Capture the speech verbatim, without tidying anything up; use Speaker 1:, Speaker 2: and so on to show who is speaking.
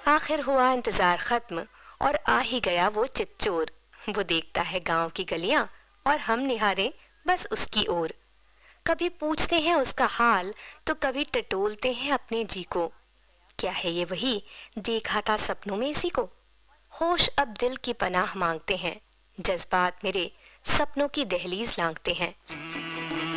Speaker 1: आखिर हुआ इंतजार खत्म और आ ही गया वो चितचोर। वो देखता है गांव की गलियां और हम निहारे बस उसकी ओर। कभी पूछते हैं उसका हाल तो कभी टटोलते हैं अपने जी को। क्या है ये वही देखा था सपनों में इसी को? होश अब दिल की पनाह मांगते हैं, जज्बात मेरे सपनों की दहलीज लांघते हैं।